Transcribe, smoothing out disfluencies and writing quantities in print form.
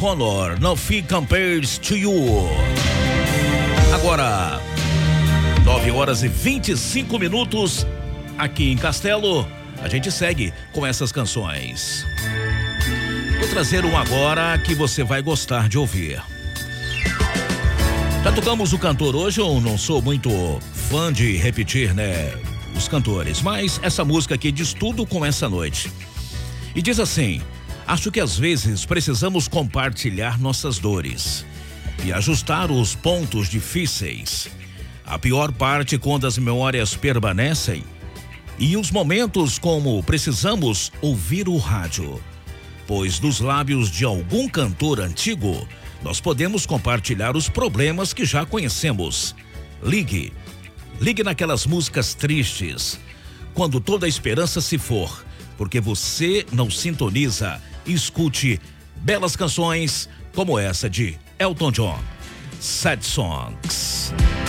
Connor, Nothing Compares to You. Agora, 9h25 aqui em Castelo. A gente segue com essas canções. Vou trazer um agora que você vai gostar de ouvir. Já tocamos o cantor hoje, eu não sou muito fã de repetir, né, os cantores, mas essa música aqui diz tudo com essa noite. E diz assim: acho que às vezes precisamos compartilhar nossas dores e ajustar os pontos difíceis. A pior parte quando as memórias permanecem e os momentos como precisamos ouvir o rádio, pois dos lábios de algum cantor antigo nós podemos compartilhar os problemas que já conhecemos. Ligue naquelas músicas tristes, quando toda a esperança se for, porque você não sintoniza. Escute belas canções como essa de Elton John, Sad Songs.